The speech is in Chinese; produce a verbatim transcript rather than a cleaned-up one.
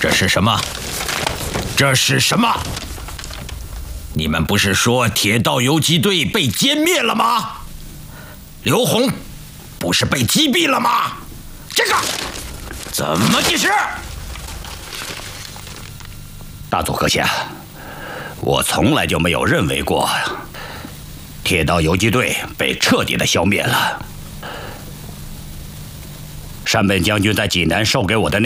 这是什么？这是什么？你们不是说铁道游击队被歼灭了吗？刘洪不是被击毙了吗？这个怎么解释？ 大佐阁下，我从来就没有认为过铁道游击队被彻底的消灭了。山本将军在济南授给我的那